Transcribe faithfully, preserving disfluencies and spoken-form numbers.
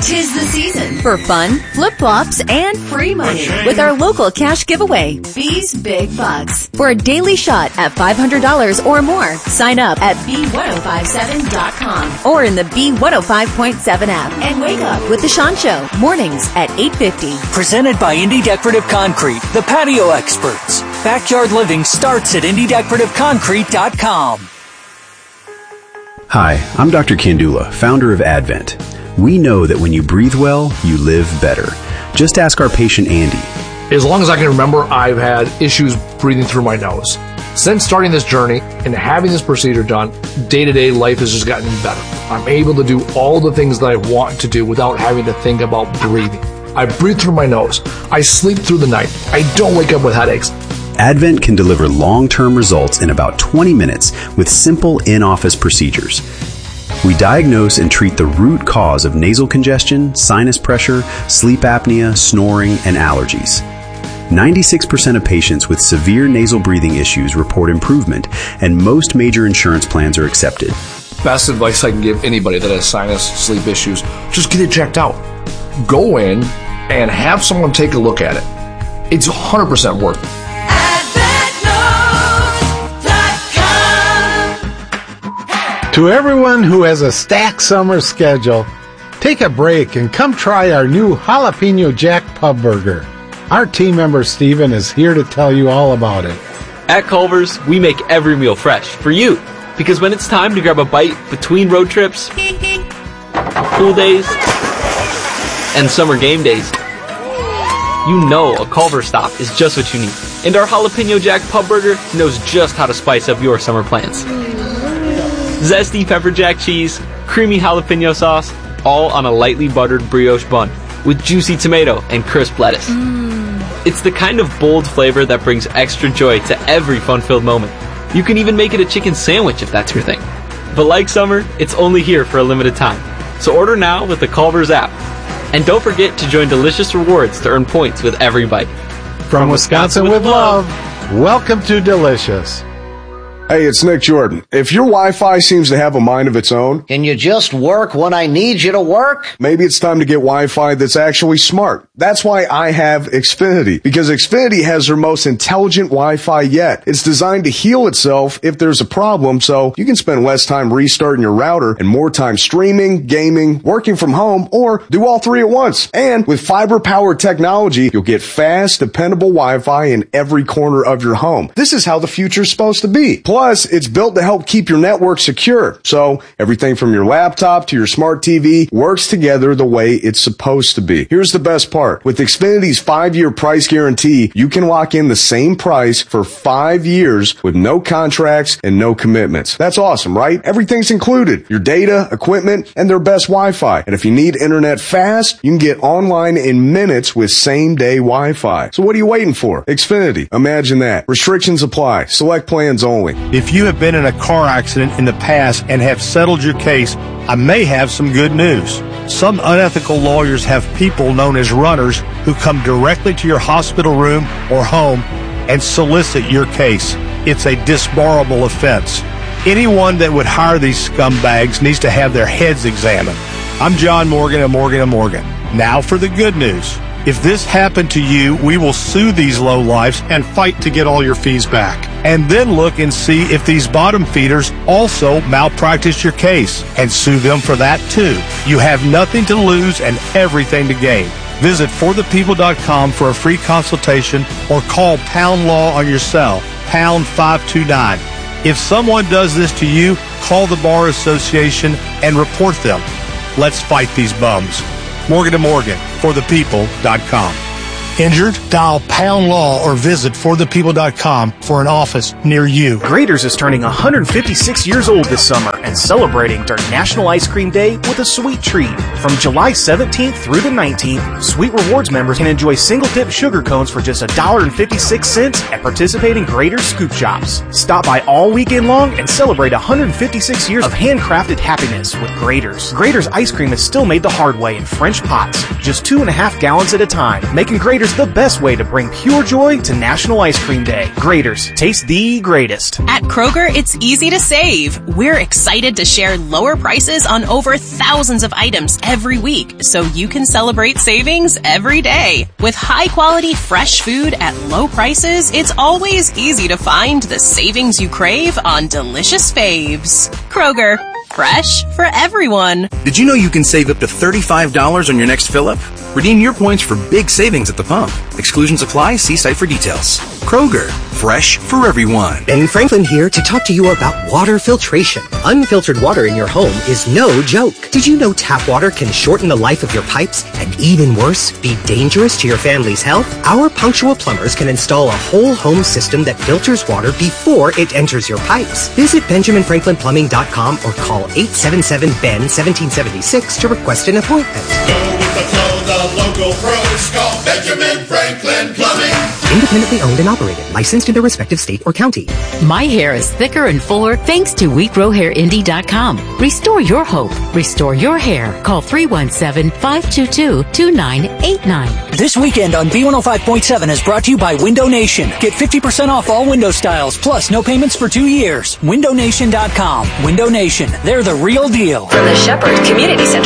'Tis the season for fun, flip-flops, and free money with our local cash giveaway, B's Big Bucks. For a daily shot at five hundred dollars or more, sign up at B one oh five seven dot com or in the B one oh five point seven app and wake up with The Sean Show, mornings at eight fifty. Presented by Indy Decorative Concrete, the patio experts. Backyard living starts at Indy Decorative Concrete dot com. Hi, I'm Doctor Kandula, founder of Advent. We know that when you breathe well, you live better. Just ask our patient Andy. As long as I can remember, I've had issues breathing through my nose. Since starting this journey and having this procedure done, day-to-day life has just gotten better. I'm able to do all the things that I want to do without having to think about breathing. I breathe through my nose. I sleep through the night. I don't wake up with headaches. Advent can deliver long-term results in about twenty minutes with simple in-office procedures. We diagnose and treat the root cause of nasal congestion, sinus pressure, sleep apnea, snoring, and allergies. ninety-six percent of patients with severe nasal breathing issues report improvement, and most major insurance plans are accepted. Best advice I can give anybody that has sinus, sleep issues, just get it checked out. Go in and have someone take a look at it. It's one hundred percent worth it. To everyone who has a stacked summer schedule, take a break and come try our new Jalapeno Jack Pub Burger. Our team member Steven is here to tell you all about it. At Culver's, we make every meal fresh for you. Because when it's time to grab a bite between road trips, pool days, and summer game days, you know a Culver's stop is just what you need. And our Jalapeno Jack Pub Burger knows just how to spice up your summer plans. Zesty pepper jack cheese, creamy jalapeno sauce, all on a lightly buttered brioche bun with juicy tomato and crisp lettuce. Mm. It's the kind of bold flavor that brings extra joy to every fun-filled moment. You can even make it a chicken sandwich if that's your thing. But like summer, it's only here for a limited time. So order now with the Culver's app. And don't forget to join Delicious Rewards to earn points with every bite. From, From Wisconsin, Wisconsin with love, welcome to Delicious. Hey, it's Nick Jordan. If your Wi-Fi seems to have a mind of its own... Can you just work when I need you to work? Maybe it's time to get Wi-Fi that's actually smart. That's why I have Xfinity. Because Xfinity has their most intelligent Wi-Fi yet. It's designed to heal itself if there's a problem, so you can spend less time restarting your router and more time streaming, gaming, working from home, or do all three at once. And with fiber-powered technology, you'll get fast, dependable Wi-Fi in every corner of your home. This is how the future's supposed to be. Plus, it's built to help keep your network secure. So everything from your laptop to your smart T V works together the way it's supposed to be. Here's the best part. With Xfinity's five-year price guarantee, you can lock in the same price for five years with no contracts and no commitments. That's awesome, right? Everything's included. Your data, equipment, and their best Wi-Fi. And if you need internet fast, you can get online in minutes with same-day Wi-Fi. So what are you waiting for? Xfinity. Imagine that. Restrictions apply. Select plans only. If you have been in a car accident in the past and have settled your case, I may have some good news. Some unethical lawyers have people known as runners who come directly to your hospital room or home and solicit your case. It's a disbarable offense. Anyone that would hire these scumbags needs to have their heads examined. I'm John Morgan of Morgan and Morgan. Now for the good news. If this happened to you, we will sue these lowlifes and fight to get all your fees back. And then look and see if these bottom feeders also malpracticed your case and sue them for that too. You have nothing to lose and everything to gain. Visit for the people dot com for a free consultation or call Pound Law on your cell, pound five two nine. If someone does this to you, call the Bar Association and report them. Let's fight these bums. Morgan and Morgan, for the people dot com. Injured? Dial Pound Law or visit for the people dot com for an office near you. Grader's is turning one hundred fifty-six years old this summer and celebrating during National Ice Cream Day with a sweet treat. From July seventeenth through the nineteenth, Sweet Rewards members can enjoy single-dip sugar cones for just one dollar and fifty-six cents at participating Grader's scoop shops. Stop by all weekend long and celebrate one hundred fifty-six years of handcrafted happiness with Grader's. Grader's ice cream is still made the hard way in French pots, just two and a half gallons at a time, making Grader's here's the best way to bring pure joy to National Ice Cream Day. Grater's, taste the greatest. At Kroger, it's easy to save. We're excited to share lower prices on over thousands of items every week, so you can celebrate savings every day. With high-quality, fresh food at low prices, it's always easy to find the savings you crave on delicious faves. Kroger, fresh for everyone. Did you know you can save up to thirty-five dollars on your next fill-up? Redeem your points for big savings at the pump. Exclusions apply. See site for details. Kroger, fresh for everyone. Ben Franklin here to talk to you about water filtration. Unfiltered water in your home is no joke. Did you know tap water can shorten the life of your pipes and, even worse, be dangerous to your family's health? Our punctual plumbers can install a whole home system that filters water before it enters your pipes. Visit benjamin franklin plumbing dot com or call eight seven seven B E N one seven seven six to request an appointment. Of local pros, call Benjamin Franklin Plumbing. Independently owned and operated, licensed in their respective state or county. My hair is thicker and fuller thanks to we grow hair indy dot com. Restore your hope. Restore your hair. Call three one seven, five two two, two nine eight nine. This weekend on B one oh five point seven is brought to you by Window Nation. Get fifty percent off all window styles, plus no payments for two years. window nation dot com. Window Nation. They're the real deal. From the Shepherd Community Center